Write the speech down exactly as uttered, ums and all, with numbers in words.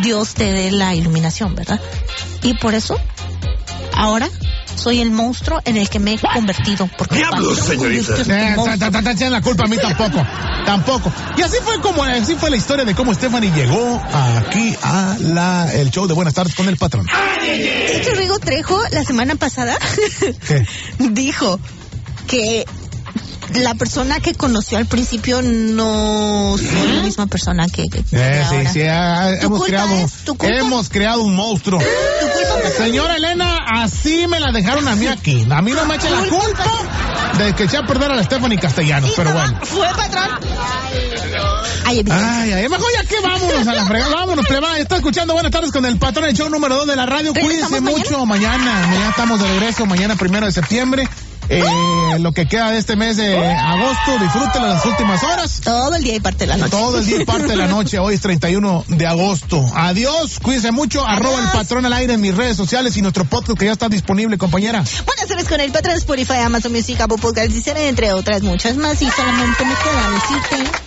Dios te dé la iluminación, ¿verdad? Y por eso, ahora soy el monstruo en el que me he convertido. Porque ¡Diablos, señorita! Te la culpa a mí tampoco. Tampoco. Y así fue como, así fue la historia de cómo Stephanie llegó aquí a la, el show de Buenas Tardes con el Patrón. De hecho, Rigo Trejo, la semana pasada, ¿Qué? dijo que la persona que conoció al principio no soy la misma persona que, que Eh, sí, ahora. sí, ah, hemos culpa creado, es tu culpa. hemos creado un monstruo. Tu culpa, patrón. Señora Elena, así me la dejaron a mí aquí. A mí no me eche la culpa de que eché a perder a la Stephanie Castellanos, pero bueno. Fue, patrón. Ay, Ay, ay, mejor ya que vámonos a la fregada, vámonos, pleba. Está escuchando Buenas Tardes con el Patrón, el show número dos de la radio. Cuídense mucho, mañana, mañana estamos de regreso, mañana primero de septiembre. Eh, lo que queda de este mes de agosto, disfrútenlo las últimas horas. Todo el día y parte de la noche. Todo el día y parte de la noche. Hoy es treinta y uno de agosto. Adiós, cuídense mucho. Adiós. Arroba el Patrón al aire en mis redes sociales y nuestro podcast que ya está disponible, compañera. Buenas tardes con el Patrón, Spotify, Amazon Music, Apple Podcasts, entre otras muchas más. Y solamente me queda decirte